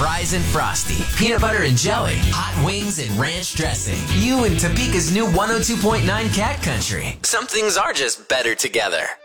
fries and frosty, peanut butter and jelly, hot wings and ranch dressing. You and Topeka's new 102.9 Cat Country. Some things are just better together.